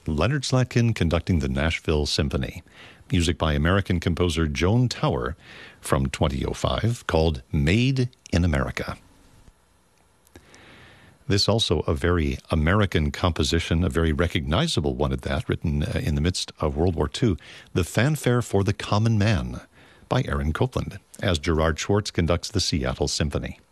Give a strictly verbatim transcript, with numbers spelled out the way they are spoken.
Leonard Slatkin conducting the Nashville Symphony. Music by American composer Joan Tower from twenty oh five, called Made in America. This also a very American composition, a very recognizable one at that, written uh, in the midst of World War Two, The Fanfare for the Common Man by Aaron Copland, as Gerard Schwartz conducts the Seattle Symphony.